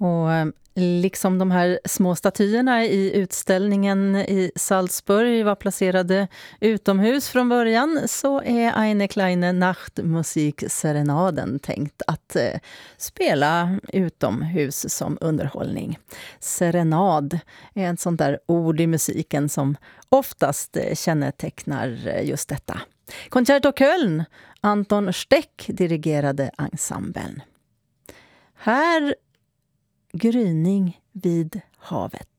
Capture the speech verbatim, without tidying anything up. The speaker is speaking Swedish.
Och eh, liksom de här små statyerna i utställningen i Salzburg var placerade utomhus från början, så är Eine kleine Nachtmusik-serenaden tänkt att eh, spela utomhus som underhållning. Serenad är ett sånt där ord i musiken som oftast eh, kännetecknar eh, just detta. Concerto Köln, Anton Steck dirigerade ensemblen. Här Gryning vid havet.